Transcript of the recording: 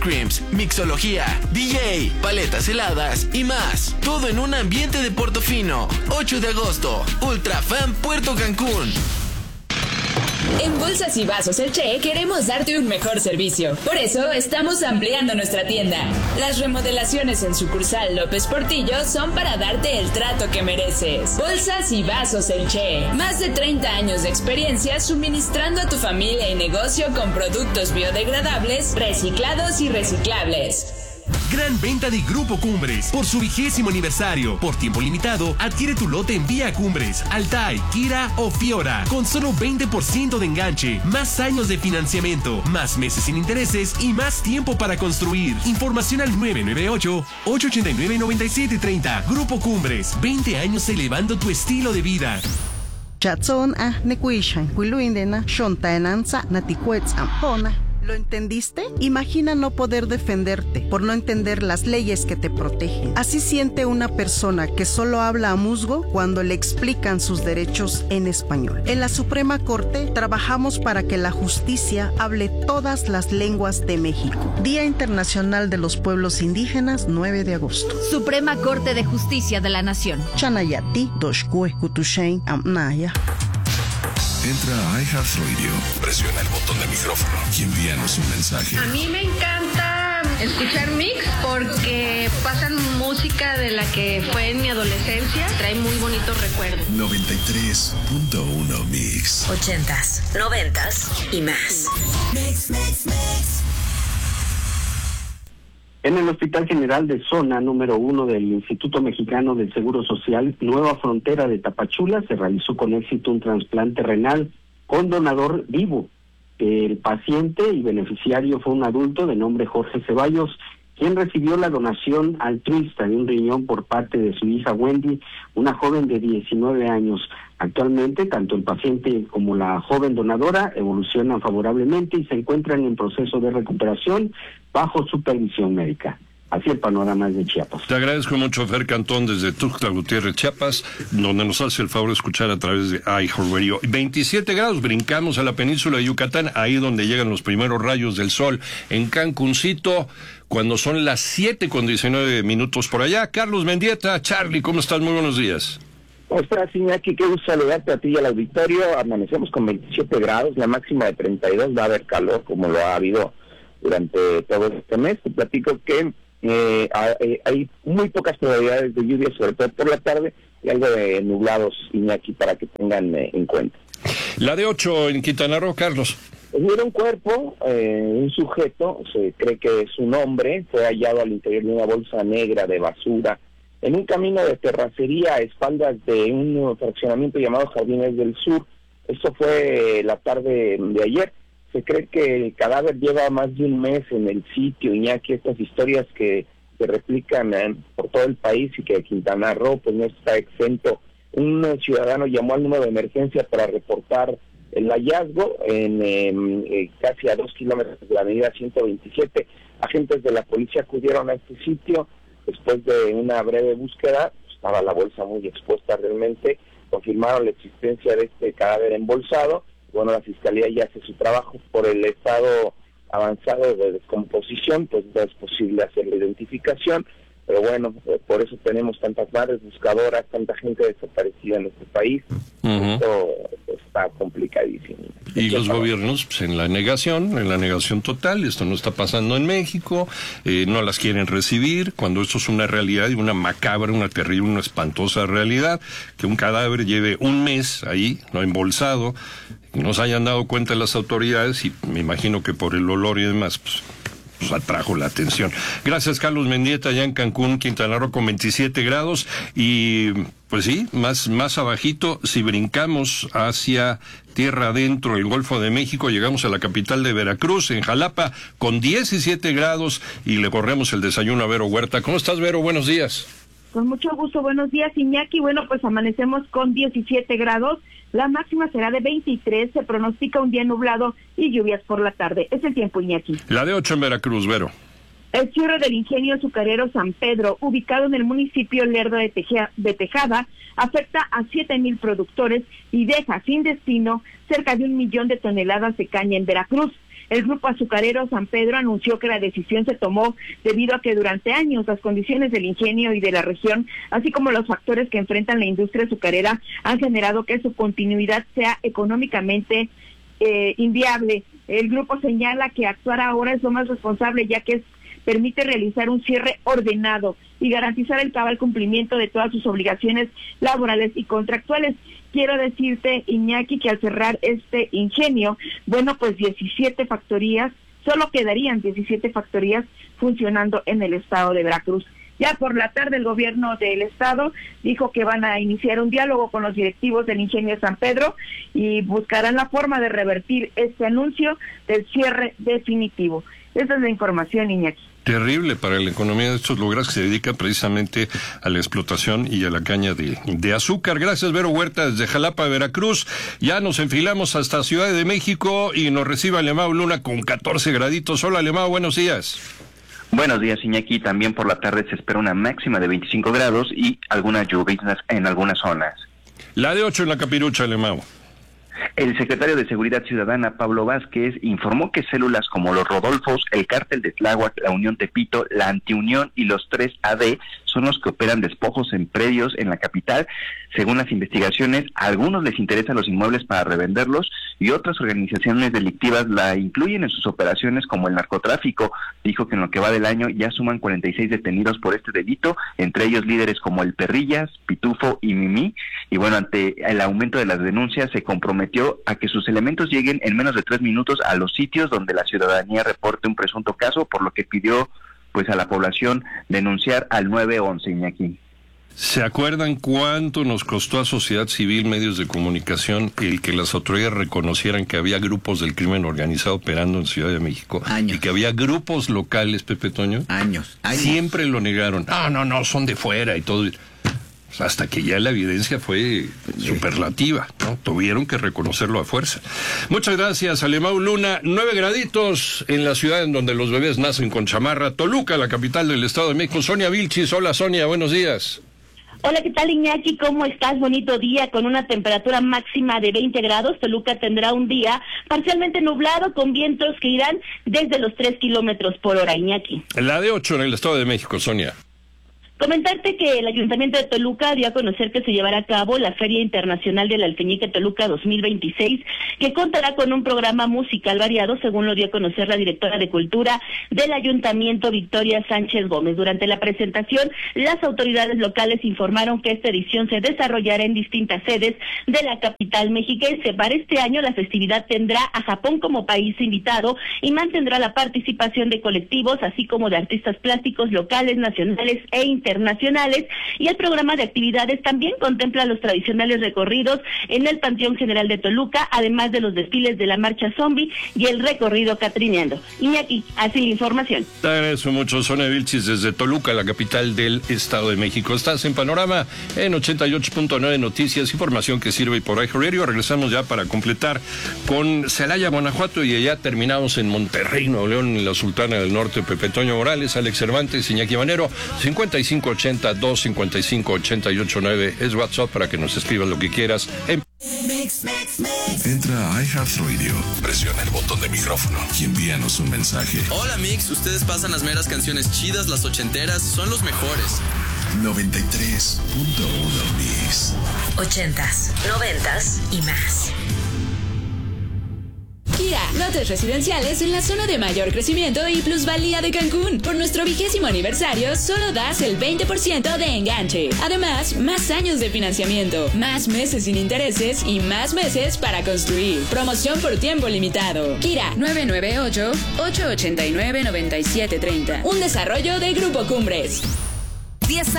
Creams, mixología, DJ, paletas heladas y más. Todo en un ambiente de Portofino. 8 de agosto, Ultra Fan Puerto Cancún. En Bolsas y Vasos El Che queremos darte un mejor servicio. Por eso estamos ampliando nuestra tienda. Las remodelaciones en sucursal López Portillo son para darte el trato que mereces. Bolsas y Vasos El Che. Más de 30 años de experiencia suministrando a tu familia y negocio con productos biodegradables, reciclados y reciclables. Gran venta de Grupo Cumbres por su 20º aniversario. Por tiempo limitado, adquiere tu lote en Vía Cumbres, Altai, Kira o Fiora con solo 20% de enganche, más años de financiamiento, más meses sin intereses y más tiempo para construir. Información al 998-889-9730. Grupo Cumbres, 20 años elevando tu estilo de vida. Chatson nekuishan kuiluindena shontaenanza naticuetz ampona. ¿Lo entendiste? Imagina no poder defenderte por no entender las leyes que te protegen. Así siente una persona que solo habla a musgo cuando le explican sus derechos en español. En la Suprema Corte trabajamos para que la justicia hable todas las lenguas de México. Día Internacional de los Pueblos Indígenas, 9 de agosto. Suprema Corte de Justicia de la Nación. Chanayati, Doshkue, Kutushain, Amnaya. Entra a iHeartRadio, presiona el botón de micrófono y envíanos un mensaje. A mí me encanta escuchar Mix porque pasan música de la que fue en mi adolescencia. Trae muy bonitos recuerdos. 93.1 Mix. 80s, 90s y más. Mix. En el Hospital General de Zona número 1 del Instituto Mexicano del Seguro Social, Nueva Frontera de Tapachula, se realizó con éxito un trasplante renal con donador vivo. El paciente y beneficiario fue un adulto de nombre Jorge Ceballos, quien recibió la donación altruista de un riñón por parte de su hija Wendy, una joven de 19 años. Actualmente, tanto el paciente como la joven donadora evolucionan favorablemente y se encuentran en proceso de recuperación bajo supervisión médica. Así el panorama de Chiapas. Te agradezco mucho, Fer Cantón, desde Tuxtla Gutiérrez, Chiapas, donde nos hace el favor de escuchar a través de iHeartRadio. 27 grados, brincamos a la península de Yucatán, ahí donde llegan los primeros rayos del sol, en Cancuncito, cuando son las 7:19 por allá. Carlos Mendieta, Charlie, ¿cómo estás? Muy buenos días. ¿Cómo estás, Iñaki? Qué gusto saludarte a ti y al auditorio. Amanecemos con 27 grados, la máxima de 32, va a haber calor como lo ha habido durante todo este mes. Te platico que hay muy pocas probabilidades de lluvia, sobre todo por la tarde, y algo de nublados, Iñaki, para que tengan en cuenta. La de 8 en Quintana Roo, Carlos. Hubo un cuerpo, un sujeto, se cree que es un hombre, fue hallado al interior de una bolsa negra de basura en un camino de terracería a espaldas de un fraccionamiento llamado Jardines del Sur. Esto fue la tarde de ayer. Se cree que el cadáver lleva más de un mes en el sitio, Iñaki, estas historias que se replican por todo el país y que Quintana Roo pues no está exento. Un ciudadano llamó al número de emergencia para reportar el hallazgo en casi a 2 kilómetros de la avenida 127. Agentes de la policía acudieron a este sitio. Después de una breve búsqueda, estaba la bolsa muy expuesta realmente, confirmaron la existencia de este cadáver embolsado. Bueno, la Fiscalía ya hace su trabajo. Por el estado avanzado de descomposición, pues no es posible hacer la identificación, pero bueno, por eso tenemos tantas madres buscadoras, tanta gente desaparecida en este país. Esto está complicadísimo. Y los gobiernos pues, en la negación total. Esto no está pasando en México, no las quieren recibir, cuando esto es una realidad y una macabra, una terrible, una espantosa realidad, que un cadáver lleve un mes ahí, no embolsado, y no se hayan dado cuenta las autoridades, y me imagino que por el olor y demás, pues atrajo la atención. Gracias, Carlos Mendieta, allá en Cancún, Quintana Roo, con 27 grados, y pues sí, más abajito, si brincamos hacia tierra adentro, el Golfo de México, llegamos a la capital de Veracruz, en Jalapa, con 17 grados, y le corremos el desayuno a Vero Huerta. ¿Cómo estás, Vero? Buenos días. Con mucho gusto, buenos días, Iñaki. Bueno, pues amanecemos con 17 grados, la máxima será de 23, se pronostica un día nublado y lluvias por la tarde. Es el tiempo, Iñaki. La de 8 en Veracruz, Vero. El cierre del ingenio azucarero San Pedro, ubicado en el municipio Lerdo de Tejada, afecta a 7,000 productores y deja sin destino cerca de 1 millón de toneladas de caña en Veracruz. El grupo azucarero San Pedro anunció que la decisión se tomó debido a que durante años las condiciones del ingenio y de la región, así como los factores que enfrentan la industria azucarera, han generado que su continuidad sea económicamente inviable. El grupo señala que actuar ahora es lo más responsable, ya que permite realizar un cierre ordenado y garantizar el cabal cumplimiento de todas sus obligaciones laborales y contractuales. Quiero decirte, Iñaki, que al cerrar este ingenio, bueno, pues 17 factorías, solo quedarían 17 factorías funcionando en el estado de Veracruz. Ya por la tarde el gobierno del estado dijo que van a iniciar un diálogo con los directivos del ingenio San Pedro y buscarán la forma de revertir este anuncio del cierre definitivo. Esa es la información, Iñaki. Terrible para la economía de estos lugares que se dedican precisamente a la explotación y a la caña de azúcar. Gracias, Vero Huerta, desde Jalapa, Veracruz. Ya nos enfilamos hasta Ciudad de México y nos recibe Alemão Luna con 14 graditos. Hola, Alemão, buenos días. Buenos días, Iñaki. También por la tarde se espera una máxima de 25 grados y algunas lluvias en algunas zonas. La de 8 en la Capirucha, Alemão. El secretario de Seguridad Ciudadana, Pablo Vázquez, informó que células como los Rodolfos, el Cártel de Tláhuac, la Unión Tepito, la Antiunión y los 3AD son los que operan despojos en predios en la capital. Según las investigaciones, a algunos les interesan los inmuebles para revenderlos y otras organizaciones delictivas la incluyen en sus operaciones, como el narcotráfico. Dijo que en lo que va del año ya suman 46 detenidos por este delito, entre ellos líderes como el Perrillas, Pitufo y Mimí. Y bueno, ante el aumento de las denuncias, se comprometió a que sus elementos lleguen en menos de 3 minutos a los sitios donde la ciudadanía reporte un presunto caso, por lo que pidió pues a la población denunciar al 911, Iñaki. ¿Se acuerdan cuánto nos costó a sociedad civil, medios de comunicación, el que las autoridades reconocieran que había grupos del crimen organizado operando en Ciudad de México? Años. Y que había grupos locales, Pepe Toño. Años. Siempre lo negaron. No, son de fuera y todo. Hasta que ya la evidencia fue superlativa, ¿no? Tuvieron que reconocerlo a fuerza. Muchas gracias, Alemão Luna. 9 graditos en la ciudad en donde los bebés nacen con chamarra. Toluca, la capital del Estado de México. Sonia Vilchis. Hola, Sonia, buenos días. Hola, ¿qué tal, Iñaki? ¿Cómo estás? Bonito día con una temperatura máxima de 20 grados. Toluca tendrá un día parcialmente nublado con vientos que irán desde los 3 kilómetros por hora, Iñaki. La de 8 en el Estado de México, Sonia. Comentarte que el Ayuntamiento de Toluca dio a conocer que se llevará a cabo la Feria Internacional del Alfeñique Toluca 2026, que contará con un programa musical variado, según lo dio a conocer la directora de Cultura del Ayuntamiento, Victoria Sánchez Gómez. Durante la presentación, las autoridades locales informaron que esta edición se desarrollará en distintas sedes de la capital mexiquense. Para este año, la festividad tendrá a Japón como país invitado y mantendrá la participación de colectivos, así como de artistas plásticos locales, nacionales e internacionales, y el programa de actividades también contempla los tradicionales recorridos en el Panteón General de Toluca, además de los desfiles de la Marcha Zombie y el recorrido catrineando. Iñaki, así la información. Te agradezco mucho, Sonia Vilchis, desde Toluca, la capital del Estado de México. Estás en Panorama en 88.9 Noticias, información que sirve por iHeartRadio. Regresamos ya para completar con Celaya, Guanajuato, y allá terminamos en Monterrey, Nuevo León, en la Sultana del Norte. Pepe Toño Morales, Alex Cervantes, Iñaki Manero. 5580-255-889 es WhatsApp para que nos escribas lo que quieras. Entra a iHeartRadio, presiona el botón de micrófono y envíanos un mensaje. Hola, Mix, ustedes pasan las meras canciones chidas, las ochenteras, son los mejores. 93.1 Mix. 80s, 90s y más. Kia, lotes residenciales en la zona de mayor crecimiento y plusvalía de Cancún. Por nuestro 20º aniversario, solo das el 20% de enganche. Además, más años de financiamiento, más meses sin intereses y más meses para construir. Promoción por tiempo limitado. Kira, 998-889-9730. Un desarrollo de Grupo Cumbres. 10